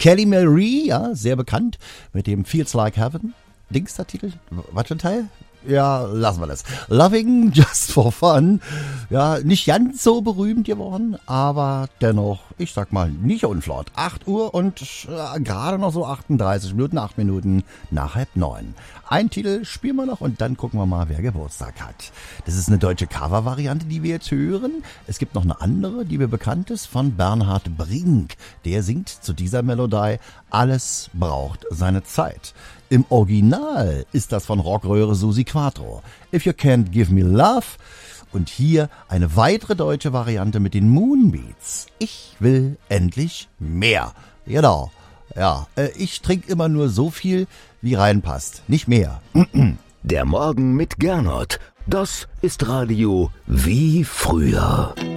Kelly Marie, ja, sehr bekannt, mit dem Feels Like Heaven. Dings der Titel? Was für ein Teil? Ja, lassen wir das. Loving Just for Fun. Ja, nicht ganz so berühmt geworden, aber dennoch, ich sag mal, nicht unflott. 8 Uhr und gerade noch so 38 Minuten, 8 Minuten nach 8:30. Ein Titel spielen wir noch und dann gucken wir mal, wer Geburtstag hat. Das ist eine deutsche Cover-Variante, die wir jetzt hören. Es gibt noch eine andere, die mir bekannt ist, von Bernhard Brink. Der singt zu dieser Melodie Alles braucht seine Zeit. Im Original ist das von Rockröhre Susi Quattro. If You Can't Give Me Love. Und hier eine weitere deutsche Variante mit den Moonbeats. Ich will endlich mehr. Genau. Ja, ich trinke immer nur so viel, wie reinpasst. Nicht mehr. Der Morgen mit Gernot. Das ist Radio wie früher.